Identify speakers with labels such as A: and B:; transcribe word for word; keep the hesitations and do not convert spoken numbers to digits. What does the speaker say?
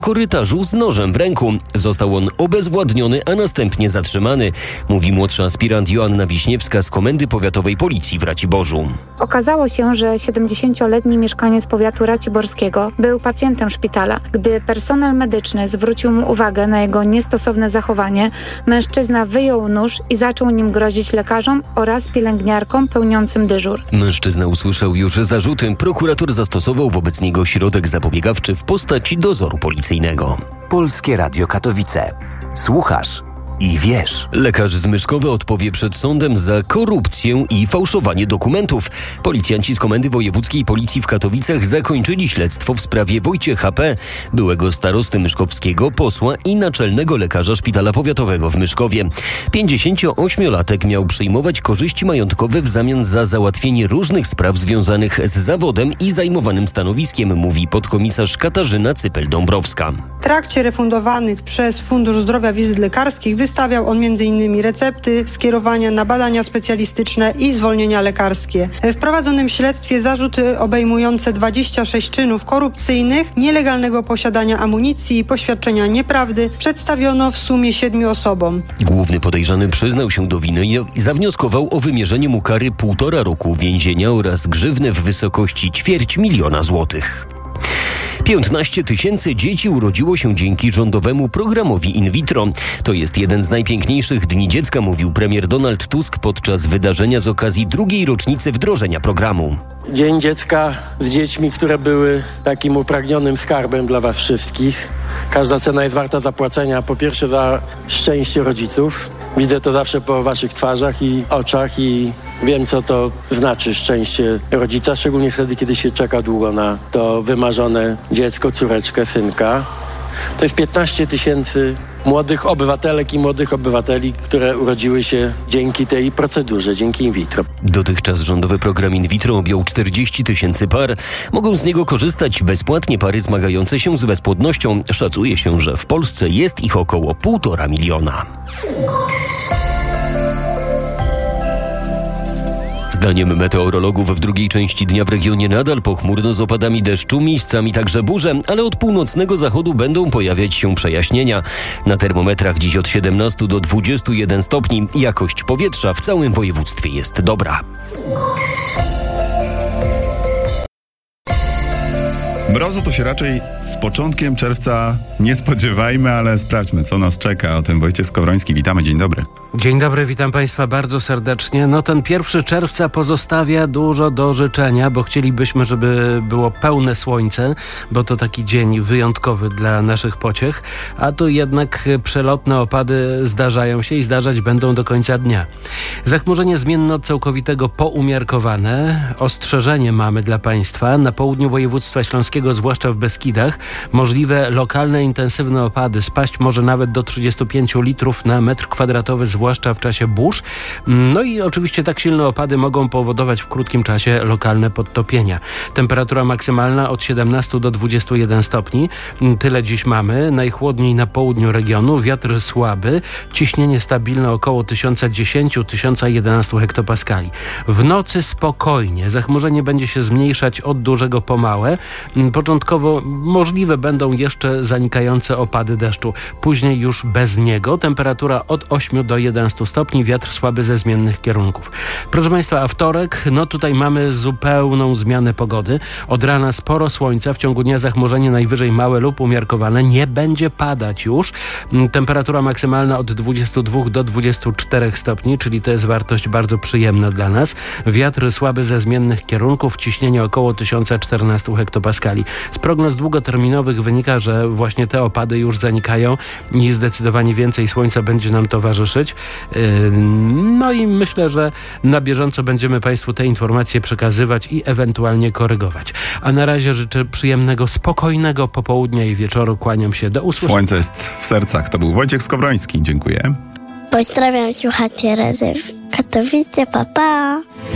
A: korytarzu z nożem w ręku. Został on obezwładniony, a następnie zatrzymany, mówi młodsza aspirant Joanna Wiśniewska z Komendy Powiatowej Policji w Raciborzu.
B: Okazało się, że siedemdziesięcioletni mieszkaniec powiatu raciborskiego był pacjentem szpitala. Gdy personel medyczny zwrócił mu uwagę na jego niestosowne zachowanie, mężczyzna wyjął nóż i zaczął nim grozić lekarzom oraz pielęgniarkom pełniącym dyżur.
A: Mężczyzna usłyszał już zarzuty. Prokurator zastosował wobec niego środek zapobiegawczy w postaci dozoru policyjnego.
C: Polskie Radio Katowice. Słuchasz i wiesz.
A: Lekarz z Myszkowa odpowie przed sądem za korupcję i fałszowanie dokumentów. Policjanci z Komendy Wojewódzkiej Policji w Katowicach zakończyli śledztwo w sprawie Wojciecha P., byłego starosty myszkowskiego, posła i naczelnego lekarza Szpitala Powiatowego w Myszkowie. pięćdziesięcioośmiolatek miał przyjmować korzyści majątkowe w zamian za załatwienie różnych spraw związanych z zawodem i zajmowanym stanowiskiem, mówi podkomisarz Katarzyna Cypel-Dąbrowska.
D: W trakcie refundowanych przez Fundusz Zdrowia wizyt lekarskich wystawiał on między innymi recepty, skierowania na badania specjalistyczne i zwolnienia lekarskie. W prowadzonym śledztwie zarzuty obejmujące dwadzieścia sześć czynów korupcyjnych, nielegalnego posiadania amunicji i poświadczenia nieprawdy przedstawiono w sumie siedmiu osobom.
A: Główny podejrzany przyznał się do winy i zawnioskował o wymierzenie mu kary półtora roku więzienia oraz grzywnę w wysokości ćwierć miliona złotych. piętnaście tysięcy dzieci urodziło się dzięki rządowemu programowi in vitro. To jest jeden z najpiękniejszych dni dziecka, mówił premier Donald Tusk podczas wydarzenia z okazji drugiej rocznicy wdrożenia programu.
E: Dzień dziecka z dziećmi, które były takim upragnionym skarbem dla was wszystkich. Każda cena jest warta zapłacenia, po pierwsze za szczęście rodziców. Widzę to zawsze po waszych twarzach i oczach i wiem, co to znaczy szczęście rodzica, szczególnie wtedy, kiedy się czeka długo na to wymarzone dziecko, córeczkę, synka. To jest piętnaście tysięcy młodych obywatelek i młodych obywateli, które urodziły się dzięki tej procedurze, dzięki in vitro.
A: Dotychczas rządowy program in vitro objął czterdzieści tysięcy par. Mogą z niego korzystać bezpłatnie pary zmagające się z bezpłodnością. Szacuje się, że w Polsce jest ich około półtora miliona. Zdaniem meteorologów w drugiej części dnia w regionie nadal pochmurno z opadami deszczu, miejscami także burze, ale od północnego zachodu będą pojawiać się przejaśnienia. Na termometrach dziś od siedemnastu do dwudziestu jeden stopni. Jakość powietrza w całym województwie jest dobra.
F: Mrozu to się raczej z początkiem czerwca nie spodziewajmy, ale sprawdźmy, co nas czeka. O tym Wojciech Skowroński. Witamy, dzień dobry.
G: Dzień dobry, witam Państwa bardzo serdecznie. No ten pierwszy czerwca pozostawia dużo do życzenia, bo chcielibyśmy, żeby było pełne słońce, bo to taki dzień wyjątkowy dla naszych pociech, a tu jednak przelotne opady zdarzają się i zdarzać będą do końca dnia. Zachmurzenie zmienne od całkowitego po umiarkowane. Ostrzeżenie mamy dla Państwa. Na południu województwa śląskiego, zwłaszcza w Beskidach, możliwe lokalne intensywne opady. Spaść może nawet do trzydziestu pięciu litrów na metr kwadratowy, zwłaszcza w czasie burz. No i oczywiście tak silne opady mogą powodować w krótkim czasie lokalne podtopienia. Temperatura maksymalna od siedemnastu do dwudziestu jeden stopni. Tyle dziś mamy. Najchłodniej na południu regionu. Wiatr słaby. Ciśnienie stabilne około tysiąc dziesięć do tysiąc jedenaście hektopaskali. W nocy spokojnie. Zachmurzenie będzie się zmniejszać od dużego po małe. Początkowo możliwe będą jeszcze zanikające opady deszczu. Później już bez niego. Temperatura od ośmiu do jedenastu stopni. Wiatr słaby ze zmiennych kierunków. Proszę Państwa, a wtorek, no tutaj mamy zupełną zmianę pogody. Od rana sporo słońca. W ciągu dnia zachmurzenie najwyżej małe lub umiarkowane. Nie będzie padać już. Temperatura maksymalna od dwudziestu dwóch do dwudziestu czterech stopni, czyli to jest wartość bardzo przyjemna dla nas. Wiatr słaby ze zmiennych kierunków. Ciśnienie około tysiąc czternaście hektopaskali. Z prognoz długoterminowych wynika, że właśnie te opady już zanikają i zdecydowanie więcej słońca będzie nam towarzyszyć. No i myślę, że na bieżąco będziemy Państwu te informacje przekazywać i ewentualnie korygować. A na razie życzę przyjemnego, spokojnego popołudnia i wieczoru. Kłaniam się, do usłyszenia.
F: Słońce jest w sercach. To był Wojciech Skowroński. Dziękuję.
H: Pozdrawiam słuchaczy Razy w Katowice. Pa, pa.